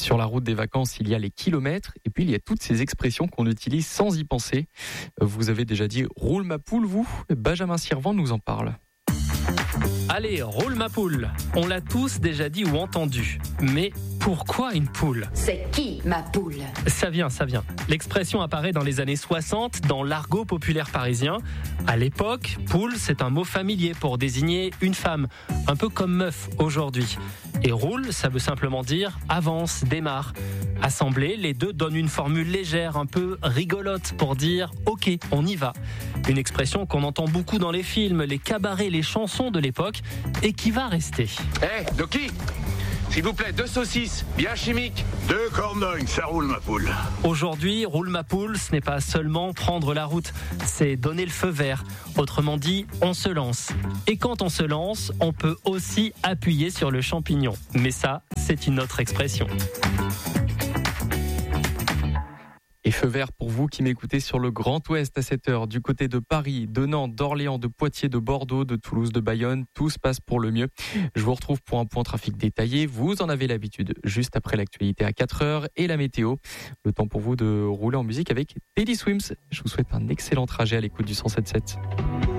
Sur la route des vacances, il y a les kilomètres et puis il y a toutes ces expressions qu'on utilise sans y penser. Vous avez déjà dit « roule ma poule » vous ? Benjamin Sirvent nous en parle. Allez, roule ma poule. On l'a tous déjà dit ou entendu. Mais pourquoi une poule ? C'est qui ma poule ? Ça vient. L'expression apparaît dans les années 60 dans l'argot populaire parisien. À l'époque, poule, c'est un mot familier pour désigner une femme, un peu comme meuf aujourd'hui. Et roule, ça veut simplement dire avance, démarre. Assemblés, les deux donnent une formule légère, un peu rigolote pour dire « ok, on y va ». Une expression qu'on entend beaucoup dans les films, les cabarets, les chansons de l'époque et qui va rester. Doki, s'il vous plaît, 2 saucisses, bien chimiques. 2 cornognes, ça roule ma poule. Aujourd'hui, roule ma poule, ce n'est pas seulement prendre la route, c'est donner le feu vert. Autrement dit, on se lance. Et quand on se lance, on peut aussi appuyer sur le champignon. Mais ça, c'est une autre expression. Et feu vert pour vous qui m'écoutez sur le Grand Ouest à 7h, du côté de Paris, de Nantes, d'Orléans, de Poitiers, de Bordeaux, de Toulouse, de Bayonne, tout se passe pour le mieux. Je vous retrouve pour un point trafic détaillé, vous en avez l'habitude, juste après l'actualité à 4h et la météo. Le temps pour vous de rouler en musique avec Teddy Swims. Je vous souhaite un excellent trajet à l'écoute du 107.7.